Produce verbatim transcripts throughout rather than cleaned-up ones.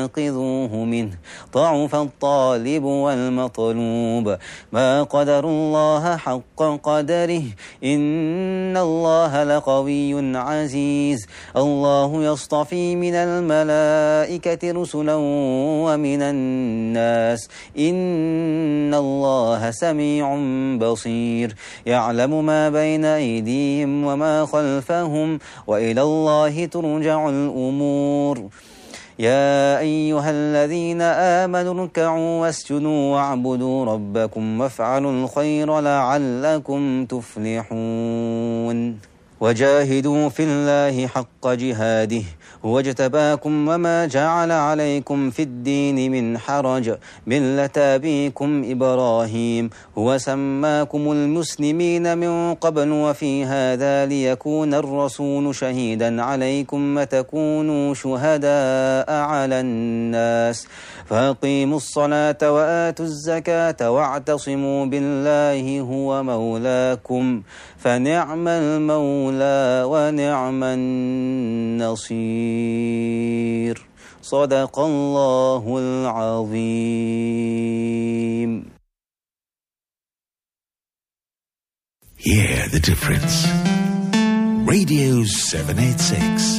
ينقذوه منه ضعف الطالب والمطلوب ما قدر الله حق قدره إن الله لقوي عزيز الله يصطفي من الملائكة رسلا ومن الناس إن الله سميع بصير يعلم ما بين أيديهم وما خلفهم وإلى الله ترجع الأمور يا أيها الذين آمنوا اركعوا واسجدوا واعبدوا ربكم وافعلوا الخير لعلكم تفلحون وجاهدوا في الله حق جهاده هو اجتباكم وما جعل عليكم في الدين من حرج ملة أبيكم إبراهيم هو سماكم المسلمين من قبل وفي هذا ليكون الرسول شهيدا عليكم وتكونوا شهداء على الناس فأقيموا الصلاة وآتوا الزكاة واعتصموا بالله هو مولاكم فنعم المولى ونعم النصير صدق الله العظيم. Hear the difference. Radio seven eighty-six.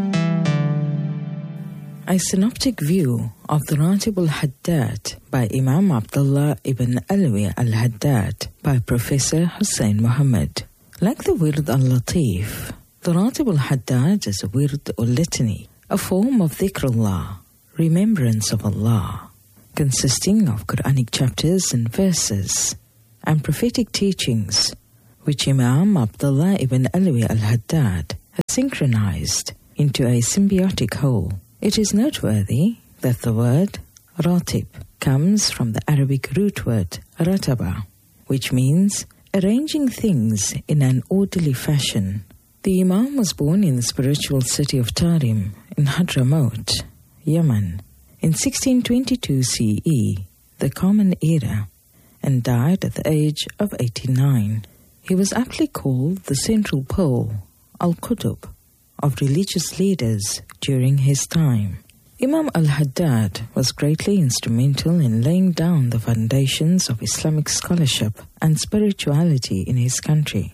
A synoptic view of the Ratib al-Haddad by Imam Abdullah ibn Alwi al-Haddad by Professor Hussain Muhammad. Like the Wird al-Latif, the Ratib al-Haddad is a Wird or litany, a form of dhikrullah, remembrance of Allah, consisting of Quranic chapters and verses and prophetic teachings, which Imam Abdullah ibn Alwi al-Haddad has synchronized into a symbiotic whole. It is noteworthy that the word ratib comes from the Arabic root word rataba, which means arranging things in an orderly fashion. The Imam was born in the spiritual city of Tarim in Hadramaut, Yemen, in sixteen twenty-two C E, the Common Era, and died at the age of eighty-nine. He was aptly called the central pole, al-Qutb, of religious leaders during his time. Imam al-Haddad was greatly instrumental in laying down the foundations of Islamic scholarship and spirituality in his country,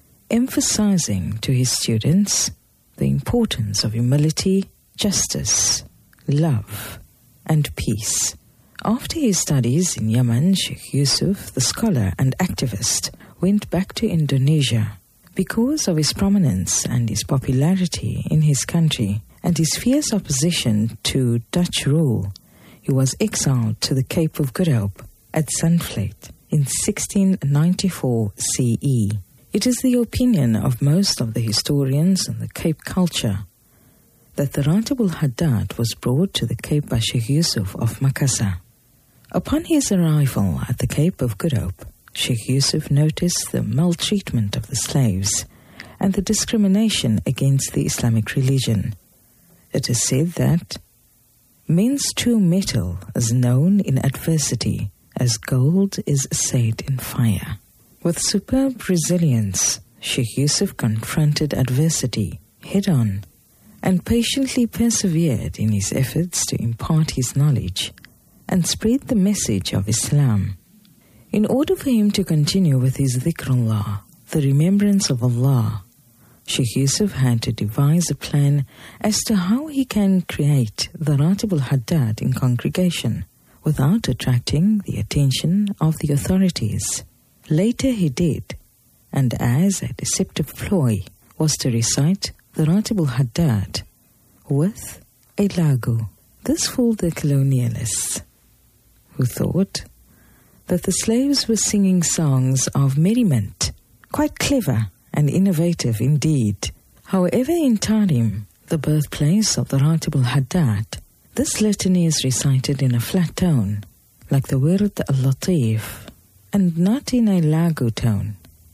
emphasizing to his students the importance of humility, justice, love, and peace. After his studies in Yemen, Sheikh Yusuf, the scholar and activist, went back to Indonesia. Because of his prominence and his popularity in his country and his fierce opposition to Dutch rule, he was exiled to the Cape of Good Hope at Zandvliet in sixteen ninety-four C E. It is the opinion of most of the historians in the Cape culture that the Ratib al-Haddad was brought to the Cape by Sheikh Yusuf of Makassar. Upon his arrival at the Cape of Good Hope, Sheikh Yusuf noticed the maltreatment of the slaves and the discrimination against the Islamic religion. It is said that men's true metal is known in adversity as gold is assayed in fire. With superb resilience, Sheikh Yusuf confronted adversity head-on and patiently persevered in his efforts to impart his knowledge and spread the message of Islam. In order for him to continue with his dhikrullah, the remembrance of Allah, Sheikh Yusuf had to devise a plan as to how he can create the Ratib al-Haddad in congregation without attracting the attention of the authorities. Later he did, and as a deceptive ploy was to recite the Ratib al-Haddad with a lagu. This fooled the colonialists, who thought that the slaves were singing songs of merriment, quite clever and innovative indeed. However, in Tarim, the birthplace of the Ratib al-Haddad, this litany is recited in a flat tone, like the Wird al-Latif, and not in a lagu tone,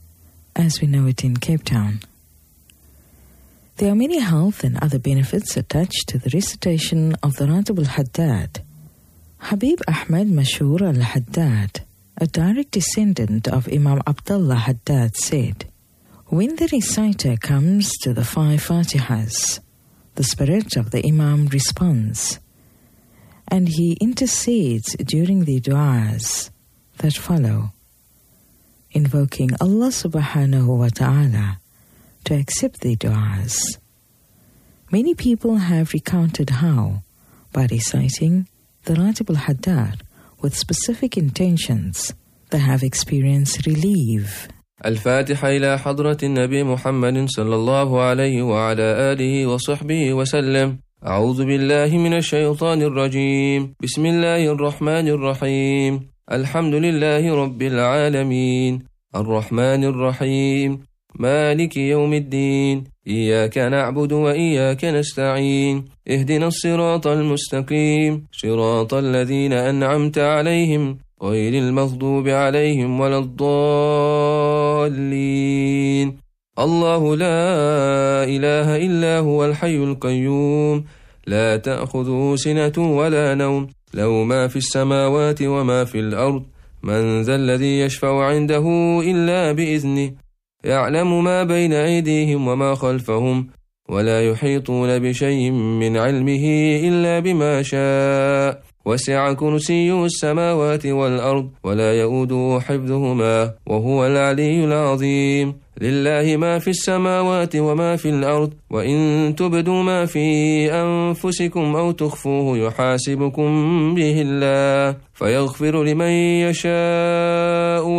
as we know it in Cape Town. There are many health and other benefits attached to the recitation of the Ratib al-Haddad. Habib Ahmad Mashur al-Haddad, a direct descendant of Imam Abdullah Haddad, said, "When the reciter comes to the five Fatihas, the spirit of the Imam responds, and He intercedes during the du'as that follow, invoking Allah subhanahu wa ta'ala to accept the du'as. Many people have recounted how, by reciting the Ratib al-Haddad with specific intentions, they have experienced relief. الفاتحة إلى حضرة النبي محمد صلى الله عليه وعلى آله وصحبه وسلم. أعوذ بالله من الشيطان الرجيم. بسم الله الرحمن الرحيم. الحمد لله رب العالمين الرحمن الرحيم مالك يوم الدين إياك نعبد وإياك نستعين اهدنا الصراط المستقيم صراط الذين أنعمت عليهم غير المغضوب عليهم ولا الضالين. الله لا إله إلا هو الحي القيوم لا تأخذه سنة ولا نوم له ما في السماوات وما في الأرض من ذا الذي يشفع عنده إلا بإذنه يعلم ما بين أيديهم وما خلفهم ولا يحيطون بشيء من علمه إلا بما شاء وسع كرسيه السماوات والأرض ولا يؤوده حفظهما وهو العلي العظيم. لله ما في السماوات وما في الأرض وإن تبدوا ما في أنفسكم أو تخفوه يحاسبكم به الله فيغفر لمن يشاء